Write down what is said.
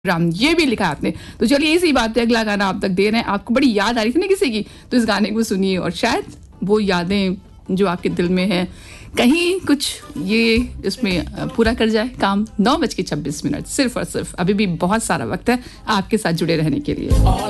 राम, ये भी लिखा आपने। तो चलिए इसी बात पे अगला गाना आप तक दे रहे हैं। आपको बड़ी याद आ रही थी ना किसी की, तो इस गाने को सुनिए और शायद वो यादें जो आपके दिल में हैं कहीं कुछ ये इसमें पूरा कर जाए काम। 9:26 सिर्फ और सिर्फ अभी भी बहुत सारा वक्त है आपके साथ जुड़े रहने के लिए।